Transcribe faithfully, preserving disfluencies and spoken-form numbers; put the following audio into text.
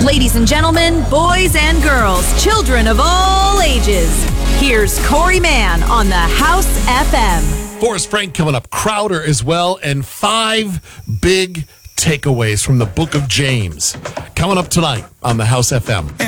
Ladies and gentlemen, boys and girls, children of all ages, here's Corey Mann on the House F M. Forrest Frank coming up, Crowder as well, and five big takeaways from the book of James coming up tonight on the House F M.